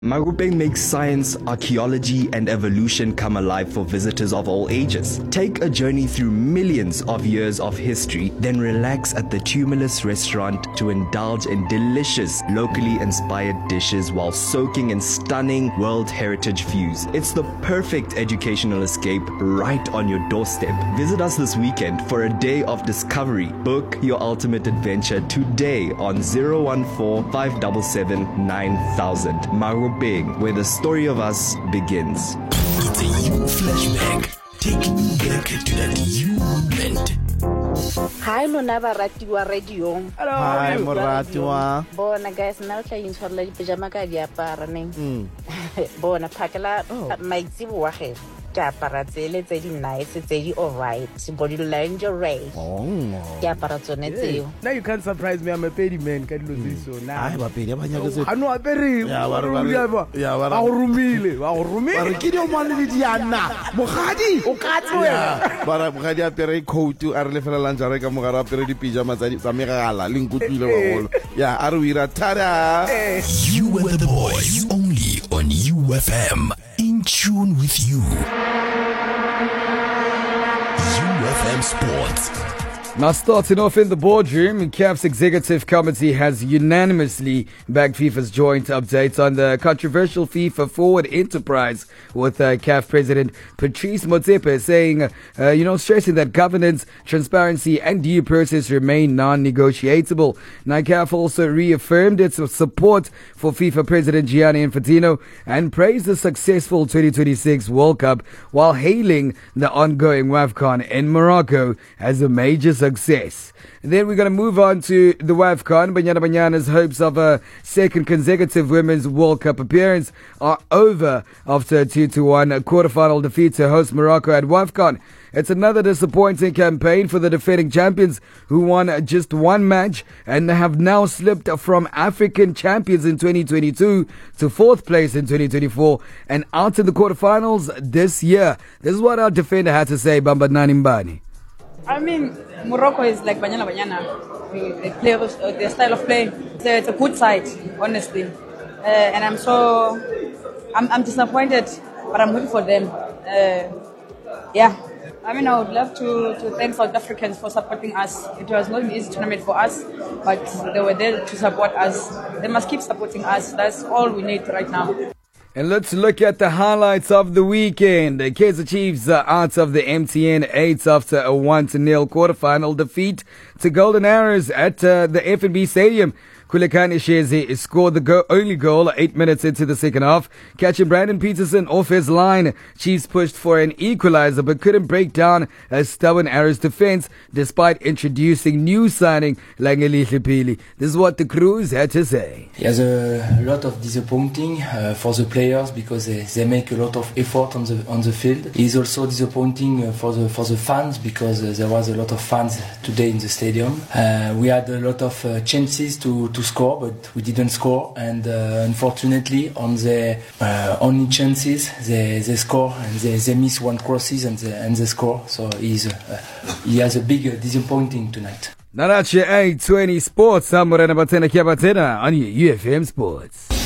Marupeng makes science, archaeology, and evolution come alive for visitors of all ages. Take a journey through millions of years of history, then relax at the Tumulus restaurant to indulge in delicious, locally inspired dishes while soaking in stunning World Heritage views. It's the perfect educational escape right on your doorstep. Visit us this weekend for a day of discovery. Book your ultimate adventure today on 014 577 9000. Marupeng, where the story of us begins. It's a you flashback, taking you back to that you moment. Hi, Lona Baratiwa Radio. Hello. Hi, Moratiwa. Bona guys, now try in for like pajama ka diapara neng. Bona phakela maitsibo wa ge. Diapara tsele tse di nice, tse di alright. Body lingerie. Diapara tsone tseo. Now you can't surprise me. I'm a petty man. Can you lose so now? Ai ba pedi ba nyaka se. Ano apere. Ya ba ba go rumile. Ba go rumile. Ba re ke di mane le diana. Mogadi. O ka tswe. Ba ra mogadi apere coat a re le fela lanjare ka mogara apere di pijama tsa megala le nkutlile ba golo. Ya a re wira tada. You were the boys only on UFM. In tune with you. UFM Sports. Now, starting off in the boardroom, CAF's executive committee has unanimously backed FIFA's joint update on the controversial FIFA forward enterprise, with CAF President Patrice Motsepe saying, stressing that governance, transparency and due process remain non-negotiable. Now, CAF also reaffirmed its support for FIFA President Gianni Infantino and praised the successful 2026 World Cup while hailing the ongoing WAFCON in Morocco as a major success. Then we're going to move on to the WAFCON. Banyana Banyana's hopes of a second consecutive Women's World Cup appearance are over after a 2-1 quarterfinal defeat to host Morocco at WAFCON. It's another disappointing campaign for the defending champions, who won just one match and have now slipped from African champions in 2022 to fourth place in 2024 and out in the quarterfinals this year. This is what our defender had to say, Bamba Nanimbani. I mean, Morocco is like Banyana Banyana. They play their style of play. So it's a good side, honestly. And I'm disappointed, but I'm happy for them. I mean, I would love to thank South Africans for supporting us. It was not an easy tournament for us, but they were there to support us. They must keep supporting us. That's all we need right now. And let's look at the highlights of the weekend. The Kaizer Chiefs are out of the MTN 8 after a 1-0 quarterfinal defeat to Golden Arrows at the FNB Stadium. Khulekani Shezi scored the only goal 8 minutes into the second half, catching Brandon Peterson off his line. Chiefs pushed for an equalizer but couldn't break down a stubborn Arrows defense despite introducing new signing Langeli Lipili. This is what the Crews had to say. There's a lot of disappointing for the players because they make a lot of effort on the field. It's also disappointing for the fans because there was a lot of fans today in the stadium. We had a lot of chances to score, but we didn't score, and unfortunately on the only chances they score and they miss one crosses and they score, so he has a big disappointing tonight. Now that's your 820 Sports. I'm Morena Batena Kiabatena on your UFM Sports.